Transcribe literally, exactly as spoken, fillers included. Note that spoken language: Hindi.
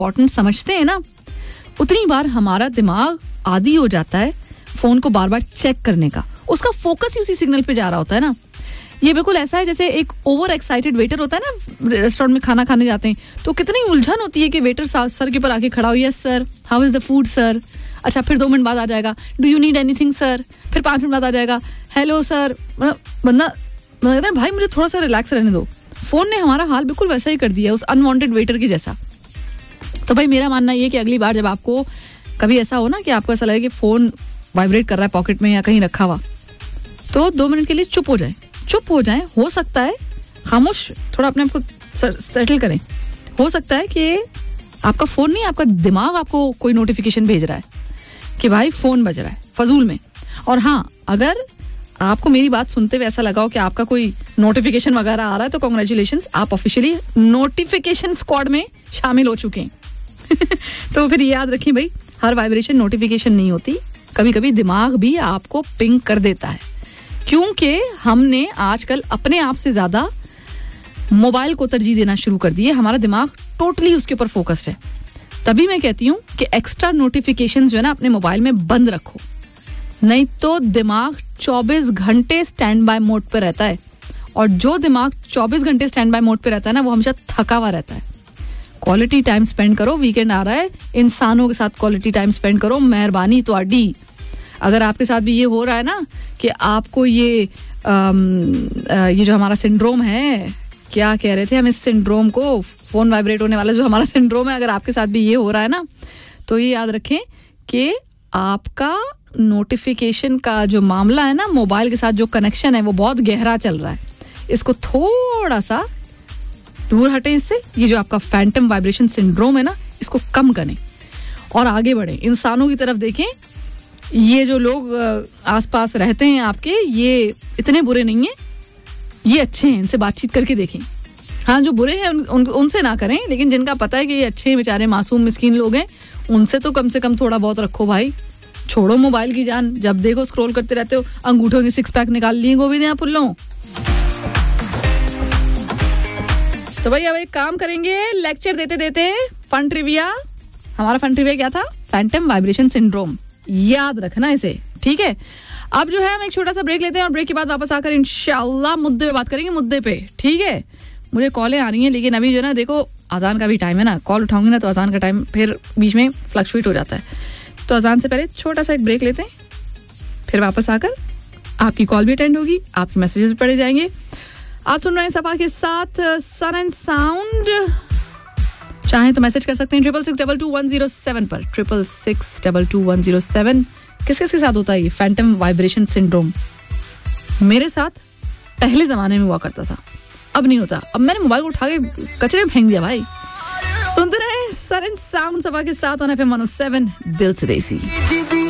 इम्पोर्टेंट समझते हैं ना, उतनी बार हमारा दिमाग आदी हो जाता है फोन को बार बार चेक करने का. उसका फोकस ही उसी सिग्नल पे जा रहा होता है ना. ये बिल्कुल ऐसा है जैसे एक ओवर एक्साइटेड वेटर होता है ना, रेस्टोरेंट में खाना खाने जाते हैं तो कितनी उलझन होती है कि वेटर सर के ऊपर आके खड़ा हो, yes sir, how is the food sir. अच्छा, फिर दो मिनट बाद आ जाएगा, do you need anything sir. फिर पाँच मिनट बाद आ जाएगा, हेलो सर. बंदा कहता है भाई मुझे थोड़ा सा रिलैक्स रहने दो. फोन ने हमारा हाल बिल्कुल वैसा ही कर दिया, उस अनवांटेड वेटर के जैसा. तो भाई मेरा मानना ये कि अगली बार जब आपको कभी ऐसा हो ना कि आपको ऐसा लगे कि फोन वाइब्रेट कर रहा है पॉकेट में या कहीं रखा हुआ, तो दो मिनट के लिए चुप हो जाए. चुप हो जाए, हो सकता है खामोश थोड़ा अपने आप को सेटल करें. हो सकता है कि आपका फोन नहीं, आपका दिमाग आपको कोई नोटिफिकेशन भेज रहा है कि भाई फोन बज रहा है फजूल में. और हाँ, अगर आपको मेरी बात सुनते हुए ऐसा लगा हो कि आपका कोई नोटिफिकेशन वगैरह आ रहा है तो कांग्रेचुलेशंस, आप ऑफिशियली नोटिफिकेशन स्क्वाड में शामिल हो चुके हैं. तो फिर याद रखें भाई, हर वाइब्रेशन नोटिफिकेशन नहीं होती. कभी कभी दिमाग भी आपको पिंग कर देता है, क्योंकि हमने आजकल अपने आप से ज्यादा मोबाइल को तरजीह देना शुरू कर दी है. हमारा दिमाग टोटली उसके ऊपर फोकस्ड है. तभी मैं कहती हूँ कि एक्स्ट्रा नोटिफिकेशन जो है ना अपने मोबाइल में बंद रखो, नहीं तो दिमाग चौबीस घंटे स्टैंड बाय मोड पे रहता है. और जो दिमाग चौबीस घंटे स्टैंड बाय मोड पे रहता है ना, वो हमेशा थका हुआ रहता है. क्वालिटी टाइम स्पेंड करो, वीकेंड आ रहा है, इंसानों के साथ क्वालिटी टाइम स्पेंड करो. मेहरबानी तो आडी. अगर आपके साथ भी ये हो रहा है ना कि आपको ये आम, ये जो हमारा सिंड्रोम है, क्या कह रहे थे हम इस सिंड्रोम को, फोन वाइब्रेट होने वाला जो हमारा सिंड्रोम है, अगर आपके साथ भी ये हो रहा है ना, तो ये याद रखें कि आपका नोटिफिकेशन का जो मामला है ना, मोबाइल के साथ जो कनेक्शन है वो बहुत गहरा चल रहा है. इसको थोड़ा सा दूर हटें इससे. ये जो आपका फैंटम वाइब्रेशन सिंड्रोम है ना, इसको कम करें और आगे बढ़ें. इंसानों की तरफ देखें. ये जो लोग आसपास रहते हैं आपके, ये इतने बुरे नहीं हैं, ये अच्छे हैं. इनसे बातचीत करके देखें. हाँ, जो बुरे हैं उन, उन, उनसे ना करें, लेकिन जिनका पता है कि ये अच्छे बेचारे मासूम मिस्कीन लोग हैं, उनसे तो कम से कम थोड़ा बहुत रखो भाई. छोड़ो मोबाइल की जान. जब देखो स्क्रॉल करते रहते हो, अंगूठों की सिक्स पैक निकाल लिए गोविंद यहाँ पुल्लों. तो भाई अब एक काम करेंगे, लेक्चर देते देते फन ट्रिविया. हमारा फन ट्रिविया क्या था? Phantom vibration syndrome. याद रखना इसे, ठीक है. अब जो है हम एक छोटा सा ब्रेक लेते हैं और ब्रेक के बाद वापस आकर इंशाल्लाह मुद्दे पे बात करेंगे, मुद्दे पे, ठीक है. मुझे कॉलें आ रही हैं, लेकिन अभी जो है ना, देखो अजान का भी टाइम है ना, कॉल उठाऊंगी ना तो अजान का टाइम फिर बीच में फ्लक्चुएट हो जाता है. तो अजान से पहले छोटा सा एक ब्रेक लेते हैं, फिर वापस आकर आपकी कॉल भी अटेंड होगी, आपके मैसेजेस पढ़े जाएंगे. आप सुन रहे हैं सफा के साथ सन एंड साउंड. चाहें तो मैसेज कर सकते हैं triple six double two one zero seven पर. Triple six double two one zero seven. किस किस के साथ होता है ये फैंटम वाइब्रेशन सिंड्रोम? मेरे साथ पहले जमाने में हुआ करता था, अब नहीं होता. अब मैंने मोबाइल को उठा के कचरे में फेंक दिया भाई. सुनते रहे सन एंड साउंड सफा के साथ on FM one O seven, दिल से देसी.